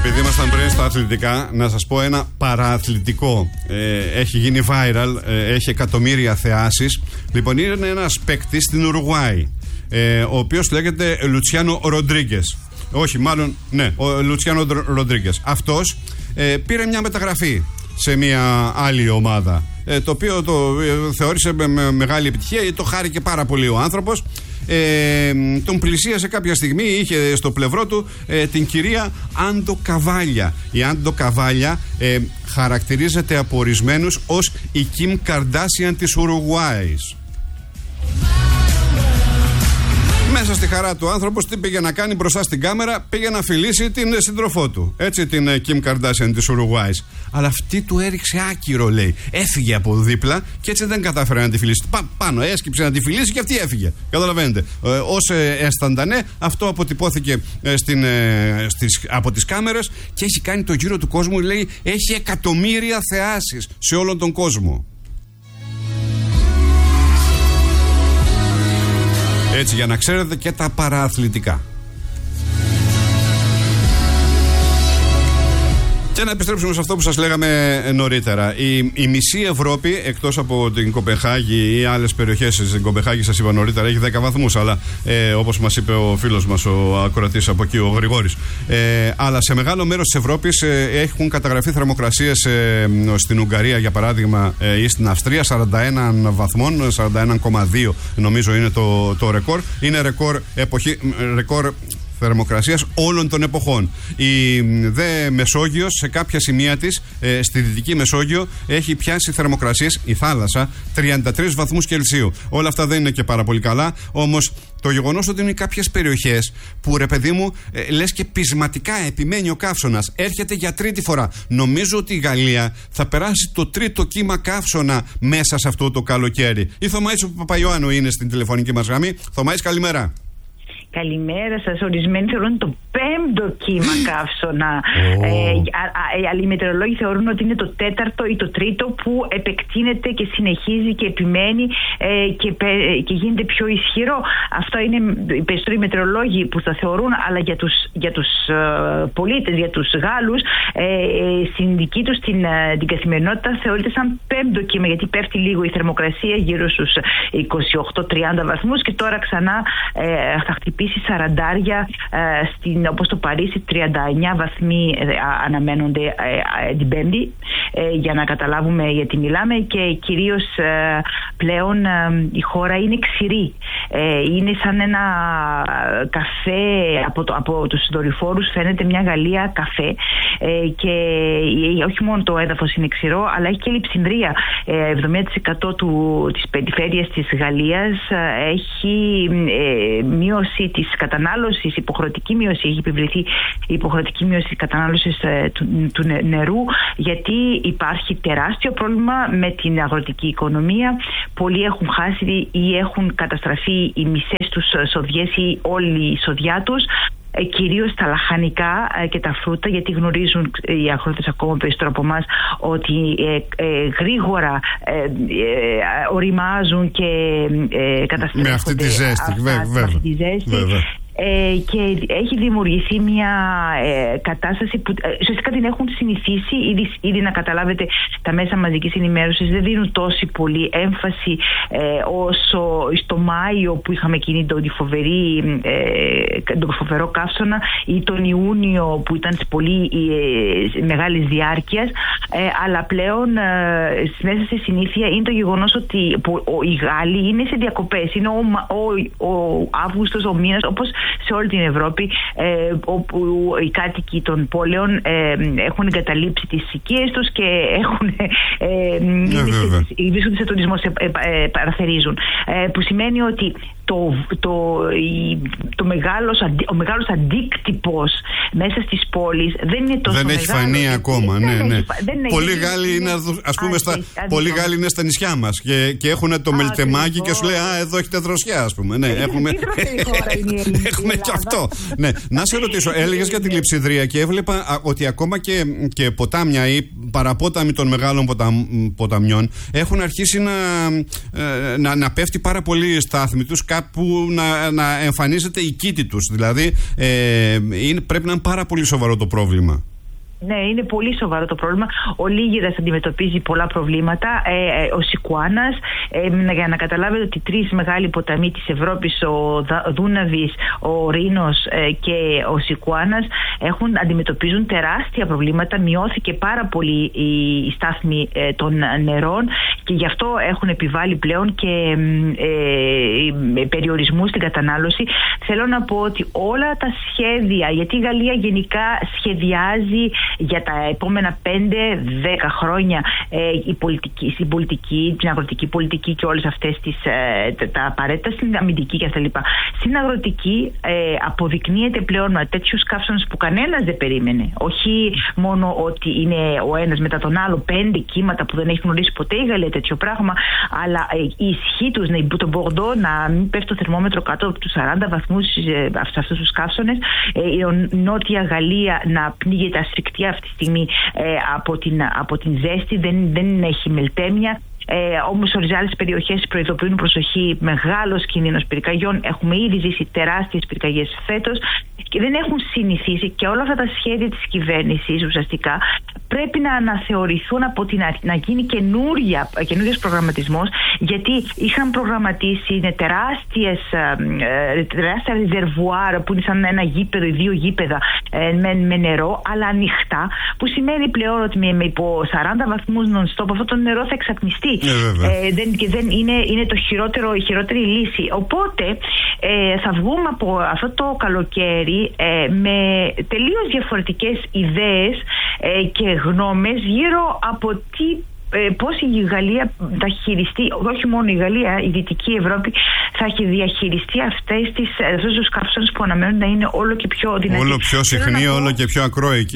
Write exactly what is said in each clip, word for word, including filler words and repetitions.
Επειδή ήμασταν πριν στα αθλητικά, να σας πω ένα παρααθλητικό. Ε, έχει γίνει viral, ε, έχει εκατομμύρια θεάσεις. Λοιπόν, είναι ένας παίκτης στην Ουρουγουάη, ε, ο οποίος λέγεται Λουτσιάνο Ροντρίγκες. Όχι, μάλλον, ναι, ο Λουτσιάνο Ροντρίγκες. Αυτός ε, πήρε μια μεταγραφή σε μια άλλη ομάδα, ε, το οποίο το ε, θεώρησε με, με μεγάλη επιτυχία, το χάρηκε πάρα πολύ ο άνθρωπος. Ε, τον πλησίασε κάποια στιγμή, είχε στο πλευρό του ε, την κυρία Άντο Καβάλια. Η Άντο Καβάλια ε, χαρακτηρίζεται από ορισμένους ως η Κιμ Καρντάσιαν της Ουρουγουάης. Μέσα στη χαρά του άνθρωπος τι πήγε να κάνει μπροστά στην κάμερα? Πήγε να φιλήσει την σύντροφό του, έτσι, την Kim Kardashian της Ουρουγουάης. Αλλά αυτή του έριξε άκυρο, λέει. Έφυγε από δίπλα και έτσι δεν κατάφερε να τη φιλήσει. Πα, πάνω έσκυψε να τη φιλήσει και αυτή έφυγε. Καταλαβαίνετε. Ε, ως ε, ενσταντανέ, αυτό αποτυπώθηκε ε, στην, ε, στις, από τις κάμερες και έχει κάνει το γύρο του κόσμου. Λέει, έχει εκατομμύρια θεάσεις σε όλον τον κόσμο. Έτσι, για να ξέρετε και τα παρααθλητικά. Και να επιστρέψουμε σε αυτό που σας λέγαμε νωρίτερα. Η, η μισή Ευρώπη, εκτός από την Κοπενχάγη ή άλλες περιοχές, στην Κοπενχάγη σας είπα νωρίτερα, έχει δέκα βαθμούς, αλλά ε, όπως μας είπε ο φίλος μας, ο ακροατής από εκεί, ο Γρηγόρης. Ε, αλλά σε μεγάλο μέρος της Ευρώπης ε, έχουν καταγραφεί θερμοκρασίες ε, στην Ουγγαρία, για παράδειγμα, ε, ή στην Αυστρία, σαράντα ένα βαθμών, σαράντα ένα κόμμα δύο νομίζω είναι το, το ρεκόρ. Είναι ρεκόρ, εποχή, ρεκόρ θερμοκρασίας όλων των εποχών. Η δε Μεσόγειος, σε κάποια σημεία της, ε, στη Δυτική Μεσόγειο, έχει πιάσει θερμοκρασίες, η θάλασσα, τριάντα τρεις βαθμούς Κελσίου. Όλα αυτά δεν είναι και πάρα πολύ καλά, όμως το γεγονός ότι είναι κάποιες περιοχές που, ρε παιδί μου, ε, λες και πεισματικά επιμένει ο καύσωνας, έρχεται για τρίτη φορά. Νομίζω ότι η Γαλλία θα περάσει το τρίτο κύμα καύσωνα μέσα σε αυτό το καλοκαίρι. Η Θωμαΐς Παπαϊωάννου είναι στην τηλεφωνική μας γραμμή. Θωμαΐς, καλημέρα. Καλημέρα σας. Ορισμένοι θεωρούν το πέμπτο κύμα καύσωνα. Oh. Ε, αλλά οι μετεωρολόγοι θεωρούν ότι είναι το τέταρτο ή το τρίτο που επεκτείνεται και συνεχίζει και επιμένει ε, και, και γίνεται πιο ισχυρό. Αυτό είναι οι περισσότεροι μετεωρολόγοι που τα θεωρούν, αλλά για τους, για τους ε, πολίτες, για τους Γάλλους, ε, στην δική τους την, την καθημερινότητα θεωρείται σαν πέμπτο κύμα, γιατί πέφτει λίγο η θερμοκρασία γύρω στους είκοσι οκτώ τριάντα βαθμούς και τώρα ξανά ε, θα χτυπήσει σαραντάρια, ε, στην, όπως το Παρίσι, τριάντα εννιά βαθμοί ε, αναμένονται ε, ε, την Πέμπτη, ε, για να καταλάβουμε γιατί μιλάμε, και κυρίως ε, πλέον ε, η χώρα είναι ξηρή. Ε, είναι σαν ένα καφέ από, το, από τους δορυφόρους, φαίνεται μια Γαλλία καφέ, ε, και ε, όχι μόνο το έδαφος είναι ξηρό, αλλά έχει και λειψινδρία. Ε, εβδομήντα τοις εκατό του, της περιφέρειας της Γαλλίας ε, έχει ε, μείωση της κατανάλωσης, υποχρεωτική μείωση, έχει επιβληθεί υποχρεωτική μείωση της κατανάλωσης ε, του, του νερού, γιατί υπάρχει τεράστιο πρόβλημα με την αγροτική οικονομία. Πολλοί έχουν χάσει ή έχουν καταστραφεί οι μισές τους σοδιές ή όλη η σοδιά τους, ε, κυρίως τα λαχανικά ε, και τα φρούτα, γιατί γνωρίζουν οι αγρότες ακόμα περισσότερο από εμάς ότι ε, ε, γρήγορα ε, ε, οριμάζουν και ε, καταστρέφονται. Με αυτή τη ζέστη, βέβαια. Με αυτή τη ζέστη. Βέβαια. Ε, και έχει δημιουργηθεί μια ε, κατάσταση που ε, ουσιαστικά την έχουν συνηθίσει ήδη, ήδη να καταλάβετε. Τα μέσα μαζικής ενημέρωσης δεν δίνουν τόση πολύ έμφαση ε, όσο στο Μάιο που είχαμε εκείνη τον, φοβερή, ε, τον φοβερό καύσωνα, ή τον Ιούνιο που ήταν πολύ ε, μεγάλης διάρκειας, ε, αλλά πλέον ε, μέσα στη συνήθεια είναι το γεγονός ότι που, ο, οι Γάλλοι είναι σε διακοπές. Είναι ο, ο, ο Αύγουστος ο μήνας, όπως σε όλη την Ευρώπη, ε, όπου οι κάτοικοι των πόλεων ε, έχουν εγκαταλείψει τις οικίες τους και έχουν ε, ε, βρίσκονται σε τουρισμό, σε, ε, ε, παραθερίζουν. Ε, που σημαίνει ότι το, το, η, το μεγάλος, ο μεγάλος αντίκτυπος μέσα στις πόλεις δεν είναι τόσο δεν μεγάλος. Δεν έχει φανεί ακόμα, ναι, ναι. Πολλοί Γάλλοι είναι, ας πούμε, στα, πολλοί Γάλλοι είναι στα νησιά μας και, και έχουν το μελτεμάκι και σου λέει, α, εδώ έχετε δροσιά, ας πούμε. Ναι, έχουμε... Έχουμε και αυτό. Ναι. Να σε ρωτήσω, έλεγες για τη λειψιδρία και έβλεπα α, ότι ακόμα και, και ποτάμια ή παραπόταμοι των μεγάλων ποταμ, ποταμιών έχουν αρχίσει να, ε, να, να πέφτει πάρα πολύ στάθμη τους, κάπου να, να εμφανίζεται η κήτη τους. Δηλαδή ε, είναι, πρέπει να είναι πάρα πολύ σοβαρό το πρόβλημα. Ναι, είναι πολύ σοβαρό το πρόβλημα. Ο Λίγηρας αντιμετωπίζει πολλά προβλήματα. Ε, ο Σικουάνας, ε, για να καταλάβετε ότι τρεις μεγάλοι ποταμοί της Ευρώπης, ο Δούναβης, ο Ρήνος ε, και ο Σικουάνας, έχουν, αντιμετωπίζουν τεράστια προβλήματα. Μειώθηκε πάρα πολύ η, η στάθμη ε, των νερών και γι' αυτό έχουν επιβάλει πλέον και ε, ε, περιορισμούς στην κατανάλωση. Θέλω να πω ότι όλα τα σχέδια, γιατί η Γαλλία γενικά σχεδιάζει για τα επόμενα πέντε δέκα χρόνια ε, η πολιτική, στην πολιτική, την αγροτική πολιτική και όλες αυτές τις, ε, τα, τα απαραίτητα, στην αμυντική και αυτά λοιπά. Στην αγροτική ε, αποδεικνύεται πλέον με τέτοιους καύσονες που κανένας δεν περίμενε. Όχι μόνο ότι είναι ο ένας μετά τον άλλο πέντε κύματα που δεν έχει γνωρίσει ποτέ η Γαλλία τέτοιο πράγμα, αλλά ε, η ισχύ τους, ναι, το Μπορντό να μην πέφτει το θερμόμετρο κάτω από τους σαράντα βαθμούς ε, σε αυτούς τους καύσονες, ε, η Νότια Γαλλία να πνίγεται ασφικτία αυτή τη στιγμή ε, από, την, από την ζέστη, δεν, δεν έχει μελτέμια. Ε, όμως σε άλλες περιοχές προειδοποιούν προσοχή, μεγάλος κίνδυνος πυρκαγιών. Έχουμε ήδη ζήσει τεράστιες πυρκαγιές φέτος και δεν έχουν συνηθίσει, και όλα αυτά τα σχέδια της κυβέρνησης ουσιαστικά πρέπει να αναθεωρηθούν από την αρχή, να γίνει καινούριος προγραμματισμός, γιατί είχαν προγραμματίσει είναι τεράστιες, ε, τεράστια ριζερβουάρ που είναι σαν ένα γήπεδο ή δύο γήπεδα ε, με, με νερό, αλλά ανοιχτά, που σημαίνει πλέον ότι με, με υπό σαράντα βαθμούς non-stop αυτό το νερό θα εξατμιστεί. Yeah, ε, δεν, και δεν είναι, είναι το χειρότερο, η χειρότερη λύση. Οπότε ε, θα βγούμε από αυτό το καλοκαίρι ε, με τελείως διαφορετικές ιδέες ε, και γνώμες γύρω από τι, ε, πώς η Γαλλία θα χειριστεί, όχι μόνο η Γαλλία, η Δυτική Ευρώπη θα έχει διαχειριστεί αυτές τις, αυτούς τους καύσονες που αναμένουν να είναι όλο και πιο δυνατοί. Όλο πιο συχνοί, όλο και πιο ακραίοι.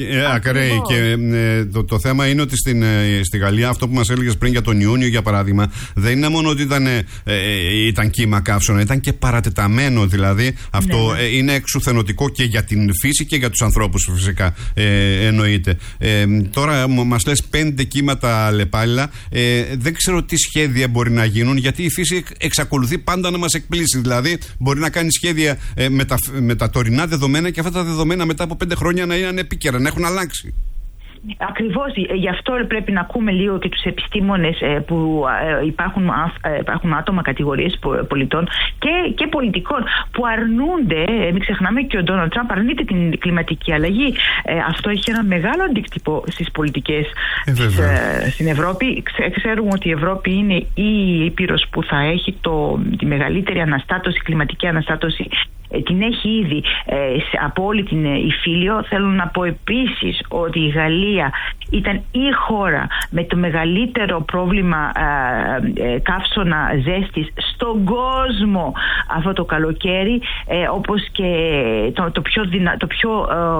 Και ε, το, το θέμα είναι ότι στην, ε, στη Γαλλία, αυτό που μας έλεγες πριν για τον Ιούνιο, για παράδειγμα, δεν είναι μόνο ότι ήταν, ε, ε, ήταν κύμα καύσωνα, ήταν και παρατεταμένο. Δηλαδή, αυτό ναι. ε, είναι εξουθενωτικό και για την φύση και για τους ανθρώπους, φυσικά. Ε, εννοείται. Ε, τώρα μας λες πέντε κύματα λεπάλια. Ε, δεν ξέρω τι σχέδια μπορεί να γίνουν, γιατί η φύση εξακολουθεί πάντα να μας εκπλήσει. Δηλαδή, μπορεί να κάνει σχέδια ε, με, τα, με τα τωρινά δεδομένα και αυτά τα δεδομένα μετά από πέντε χρόνια να είναι επίκαιρα, να έχουν αλλάξει. Ακριβώς, γι' αυτό πρέπει να ακούμε λίγο και τους επιστήμονες που υπάρχουν, υπάρχουν άτομα, κατηγορίες πολιτών και, και πολιτικών που αρνούνται. Μην ξεχνάμε και ο Ντόναλντ Τραμπ αρνείται την κλιματική αλλαγή. Αυτό έχει ένα μεγάλο αντίκτυπο στις πολιτικές ε, της, στην Ευρώπη. Ξέρουμε ότι η Ευρώπη είναι η ήπειρος που θα έχει το, τη μεγαλύτερη αναστάτωση, κλιματική αναστάτωση. Την έχει ήδη ε, από όλη την Ιφίλιο. Θέλω να πω επίσης ότι η Γαλλία ήταν η χώρα με το μεγαλύτερο πρόβλημα ε, ε, καύσωνα ζέστης στον κόσμο αυτό το καλοκαίρι, ε, όπως και το, το πιο, δυνα, το πιο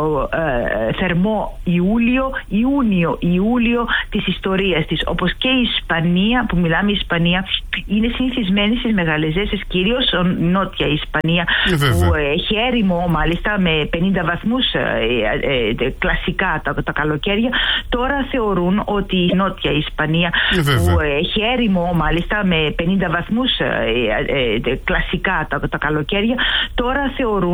ε, ε, θερμό Ιούλιο, Ιούνιο, Ιούλιο της ιστορίας της. Όπως και η Ισπανία, που μιλάμε, η Ισπανία είναι συνηθισμένη στις μεγάλες ζέστες, κυρίως νότια Ισπανία, που έχει έρημο μάλιστα με πενήντα βαθμούς ε, ε, ε, κλασικά τα, τα καλοκαίρια. Τώρα θεωρούν ότι η νότια Ισπανία, ε, που έχει έρημο μάλιστα με πενήντα βαθμούς ε, ε, ε, κλασικά τα, τα καλοκαίρια, τώρα θεωρούν